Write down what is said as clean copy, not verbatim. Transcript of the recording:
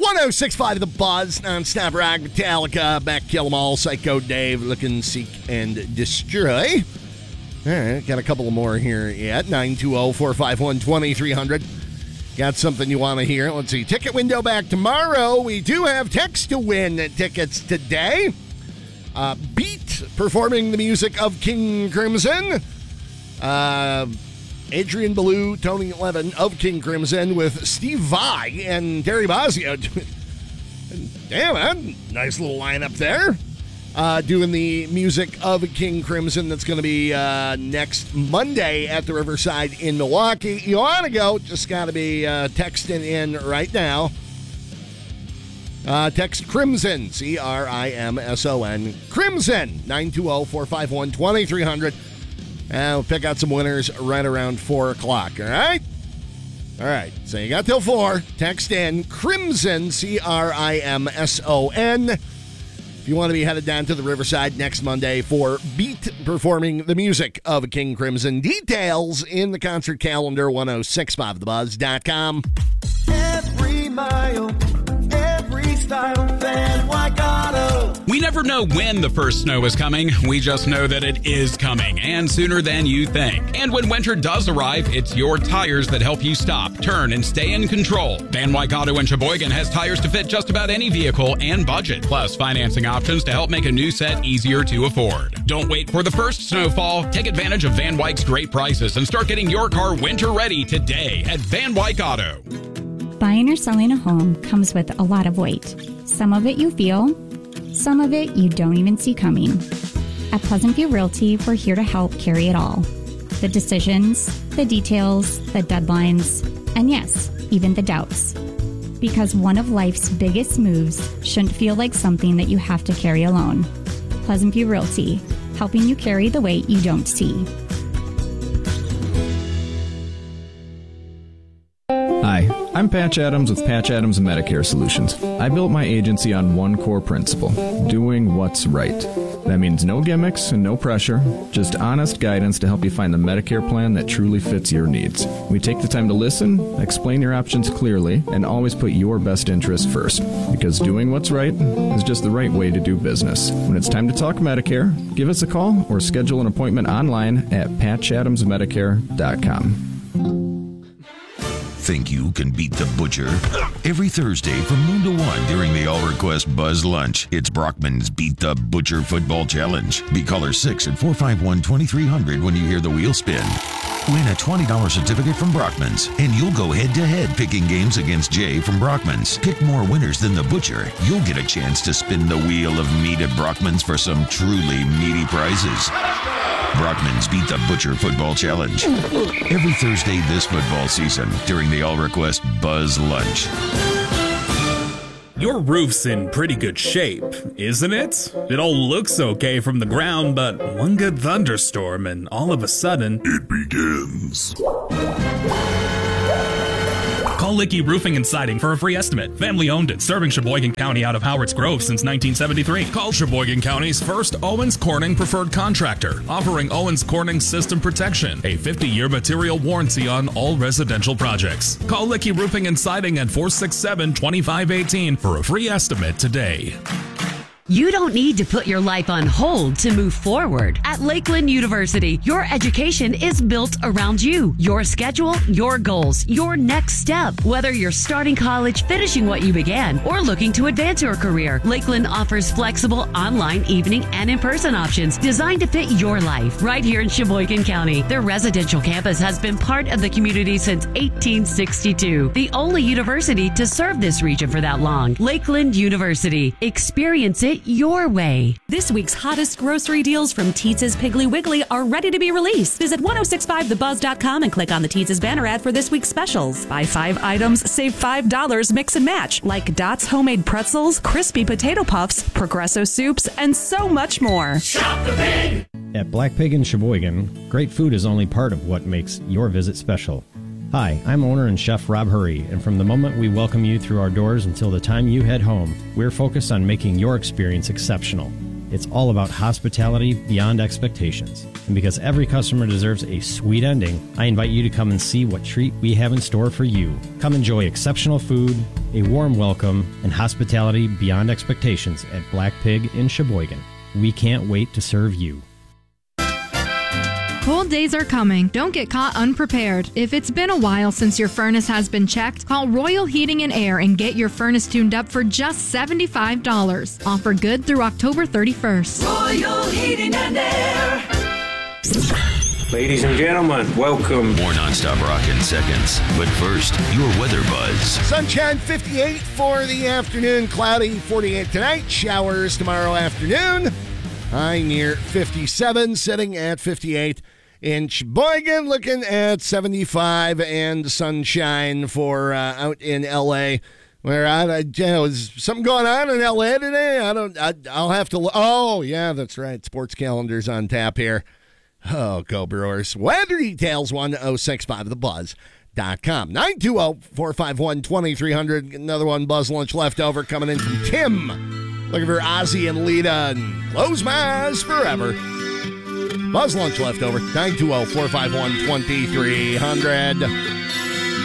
106.5 The Buzz, non-stop rock, Metallica, Back, Kill 'Em All, Psycho Dave, Looking, Seek, and Destroy. All right, got a couple more here yet. 920-451-2300. Got something you want to hear? Let's see. Ticket window back tomorrow. We do have text to win tickets today. Beat performing the music of King Crimson. Adrian Ballou, Tony Levin of King Crimson with Steve Vai and Terry Bozzio. Damn, man. Nice little lineup there. Doing the music of King Crimson. That's going to be next Monday at the Riverside in Milwaukee. You want to go, just got to be texting in right now. Text Crimson, Crimson, Crimson, 920-451-2300. And we'll pick out some winners right around 4 o'clock, all right? All right, so you got till 4. Text in Crimson, Crimson. If you want to be headed down to the Riverside next Monday for Beat performing the music of King Crimson. Details in the concert calendar, 1065thebuzz.com. Every mile, every style, Van Wyck Auto. We never know when the first snow is coming. We just know that it is coming, and sooner than you think. And when winter does arrive, it's your tires that help you stop, turn, and stay in control. Van Wyck Auto in Sheboygan has tires to fit just about any vehicle and budget, plus financing options to help make a new set easier to afford. Don't wait for the first snowfall. Take advantage of Van Wyck's great prices and start getting your car winter ready today at Van Wyck Auto. Buying or selling a home comes with a lot of weight. Some of it you feel, some of it you don't even see coming. At Pleasant View Realty, we're here to help carry it all. The decisions, the details, the deadlines, and yes, even the doubts. Because one of life's biggest moves shouldn't feel like something that you have to carry alone. Pleasant View Realty, helping you carry the weight you don't see. Hi, I'm Patch Adams with Patch Adams Medicare Solutions. I built my agency on one core principle, doing what's right. That means no gimmicks and no pressure, just honest guidance to help you find the Medicare plan that truly fits your needs. We take the time to listen, explain your options clearly, and always put your best interest first. Because doing what's right is just the right way to do business. When it's time to talk Medicare, give us a call or schedule an appointment online at patchadamsmedicare.com. Think you can beat the butcher? Every Thursday from noon to 1 during the All Request Buzz Lunch, it's Brockman's Beat the Butcher Football Challenge. Be caller 6 at 451-2300 when you hear the wheel spin. Win a $20 certificate from Brockman's, and you'll go head-to-head picking games against Jay from Brockman's. Pick more winners than the butcher. You'll get a chance to spin the wheel of meat at Brockman's for some truly meaty prizes. Brockman's Beat the Butcher Football Challenge. Every Thursday this football season during the All Request Buzz Lunch. Your roof's in pretty good shape, isn't it? It all looks okay from the ground, but one good thunderstorm and all of a sudden, it begins. Call Licky Roofing and Siding for a free estimate. Family owned and serving Sheboygan County out of Howards Grove since 1973. Call Sheboygan County's first Owens Corning preferred contractor, offering Owens Corning system protection, a 50-year material warranty on all residential projects. Call Licky Roofing and Siding at 467-2518 for a free estimate today. You don't need to put your life on hold to move forward. At Lakeland University, your education is built around you, your schedule, your goals, your next step. Whether you're starting college, finishing what you began, or looking to advance your career, Lakeland offers flexible online, evening, and in-person options designed to fit your life. Right here in Sheboygan County, their residential campus has been part of the community since 1862. The only university to serve this region for that long. Lakeland University. Experience it your way. This week's hottest grocery deals from Teetz's Piggly Wiggly are ready to be released. Visit 1065thebuzz.com and click on the Teetz's banner ad for this week's specials. Buy 5 items, save $5, mix and match, like Dot's homemade pretzels, crispy potato puffs, Progresso soups, and so much more. Shop the Pig! At Black Pig in Sheboygan, great food is only part of what makes your visit special. Hi, I'm owner and chef Rob Hurry, and from the moment we welcome you through our doors until the time you head home, we're focused on making your experience exceptional. It's all about hospitality beyond expectations. And because every customer deserves a sweet ending, I invite you to come and see what treat we have in store for you. Come enjoy exceptional food, A warm welcome and hospitality beyond expectations at Black Pig in Sheboygan. We can't wait to serve you. Cold days are coming. Don't get caught unprepared. If it's been a while since your furnace has been checked, call Royal Heating and Air and get your furnace tuned up for just $75. Offer good through October 31st. Royal Heating and Air. Ladies and gentlemen, welcome. More nonstop rock in seconds. But first, your weather buzz. Sunshine 58 for the afternoon. Cloudy 48 tonight. Showers tomorrow afternoon. High near 57, sitting at 58 in Sheboygan. Looking at 75 and sunshine for out in L.A. Where is something going on in L.A. today? I'll have to. Oh yeah, that's right. Sports calendar's on tap here. Oh, go Brewers. Weather details 1065thebuzz.com. 920-451-2300. Another one, Buzz Lunch leftover coming in from Tim. Looking for Ozzy and Lita and Close My Eyes Forever. Buzz Lunch leftover. 920-451-2300.